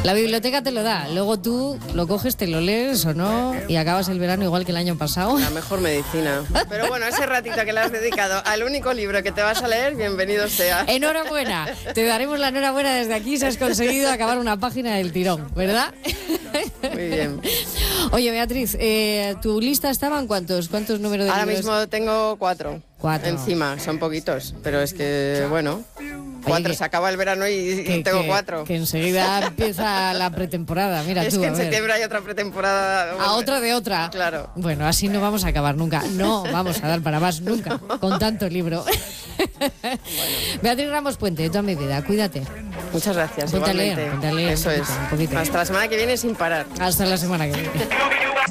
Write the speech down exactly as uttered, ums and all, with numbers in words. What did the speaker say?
La biblioteca te lo da, luego tú lo coges, te lo lees o no y acabas el verano igual que el año pasado. La mejor medicina. Pero bueno, ese ratito que le has dedicado al único libro que te vas a leer, bienvenido sea. Enhorabuena, te daremos la enhorabuena desde aquí si has conseguido acabar una página del tirón, ¿verdad? Muy bien. Oye, Beatriz, eh, ¿tu lista estaban cuántos? ¿Cuántos números de Ahora libros? mismo tengo cuatro. Cuatro. Encima, son poquitos, pero es que, bueno, cuatro, que, se acaba el verano y que, tengo que, cuatro. Que enseguida empieza la pretemporada, mira es tú. que a en ver. septiembre hay otra pretemporada. A otra de otra. Claro. Bueno, así no vamos a acabar nunca. No vamos a dar para más nunca, con tanto libro. Bueno. Beatriz Ramos Puente, toda mi vida, cuídate. Muchas gracias, Ponte igualmente. A leer, ponte a leer Eso un poquito, es. un poquito. Hasta la semana que viene sin parar. Hasta la semana que viene.